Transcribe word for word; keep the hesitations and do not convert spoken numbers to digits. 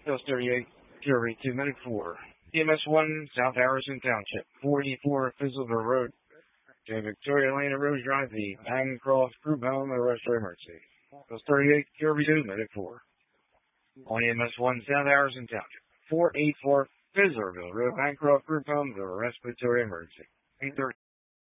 Hills thirty-eight, Fury two, Medic four. E M S one, South Harrison Township, forty-four Fizzleville Road, to Victoria Lane and Rose Drive, the Bancroft Group Home, and arrest for emergency. Hills thirty-eight, Fury two, Medic four. On E M S one, South Harrison Township, four eighty-four Fizzlerville Road, Bancroft Group Home, the arrest for Victoria emergency. eight thirty.